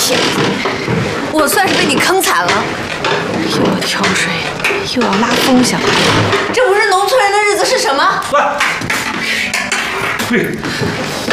骗子！我算是被你坑惨了，又要挑水，又要拉风下来，这不是农村人的日子是什么？ 来，